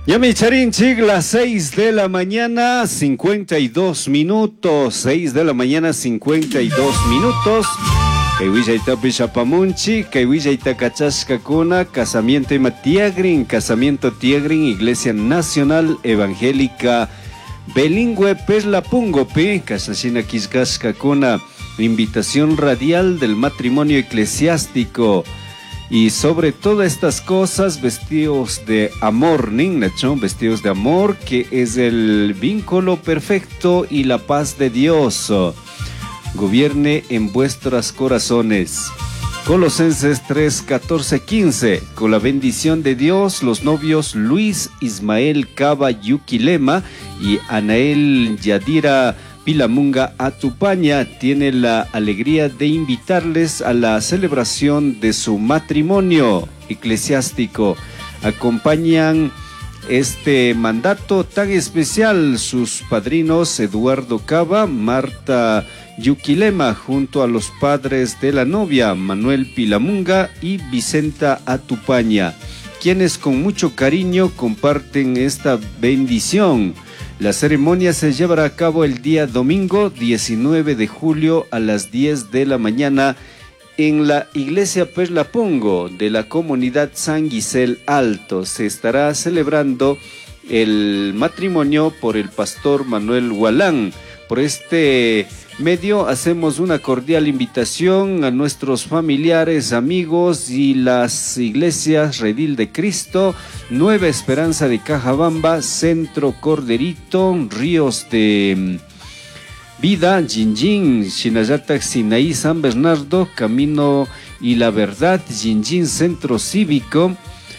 Ya mi charinchig, las 6 de la mañana, 52 minutos. 6 de la mañana, 52 minutos. Kaiwilla itapi chapamunchi, kaiwilla itacachashkakuna, casamiento casamiento tiagrin, Iglesia Nacional Evangélica Bilingüe Perlapungopi, casashina kishkashkakuna, invitación radial del matrimonio eclesiástico. Y sobre todas estas cosas, vestidos de amor, Nacho, vestidos de amor, que es el vínculo perfecto y la paz de Dios gobierne en vuestros corazones. Colosenses 3, 14, 15. Con la bendición de Dios, los novios Luis Ismael Cava Yuquilema y Anael Yadira Pilamunga Atupaña tiene la alegría de invitarles a la celebración de su matrimonio eclesiástico. Acompañan este mandato tan especial sus padrinos Eduardo Cava, Marta Yuquilema, junto a los padres de la novia Manuel Pilamunga y Vicenta Atupaña, quienes con mucho cariño comparten esta bendición. La ceremonia se llevará a cabo el día domingo 19 de julio a las 10 de la mañana en la iglesia Perlapungo de la comunidad San Gisel Alto. Se estará celebrando el matrimonio por el pastor Manuel Hualán. Por este medio hacemos una cordial invitación a nuestros familiares, amigos y las iglesias Redil de Cristo, Nueva Esperanza de Cajabamba, Centro Corderito, Ríos de Vida, Jinjin, Shinayatac, Sinaí, San Bernardo, Camino y la Verdad, Jinjin Centro Cívico,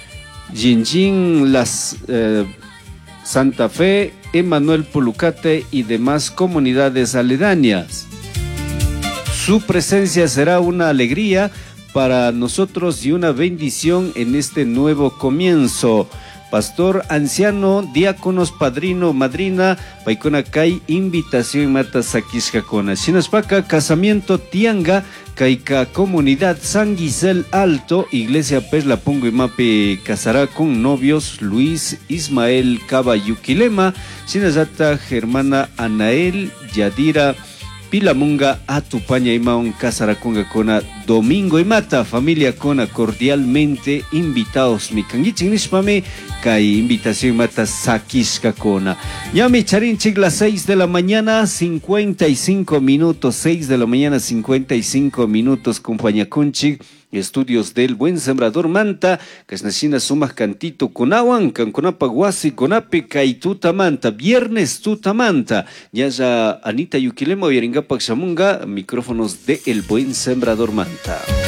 Jinjin Las Santa Fe, Emanuel Pulucate y demás comunidades aledañas. Su presencia será una alegría para nosotros y una bendición en este nuevo comienzo. Pastor, anciano, diáconos, padrino, madrina, paikona kai invitación mata sakishkakona. Shinaspaka, casamiento tianga, kaika comunidad San Gisel Alto, Iglesia Perlapungo y Mape casará con novios Luis Ismael Cava Yuquilema, Shinazata Germana Anael Yadira Pilamunga Atupaña y Maun Casaraconga Cona Domingo y Mata, familia Cona cordialmente invitados. Mi canguichin nishpame kai invitación mata Sakishka Cona. Ya mi charinchik, las 6 de la mañana 55 minutos, 6 de la mañana 55 minutos, compañía Conchik. Estudios del Buen Sembrador Manta, Casnachina Sumas Cantito Conawan, Canconapa Guasi, Conape, Caituta Manta, viernes Tuta Manta, ya Anita Yuquilemo y Aringapak Shamunga, micrófonos de El Buen Sembrador Manta.